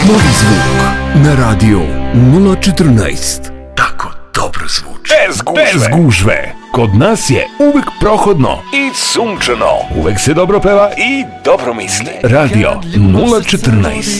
Novi zvuk na radio 014. Tako dobro zvuči. Bez gužve. Kod nas je uvek prohodno i sunčano. Uvek se dobro peva i dobro misli. Radio 014.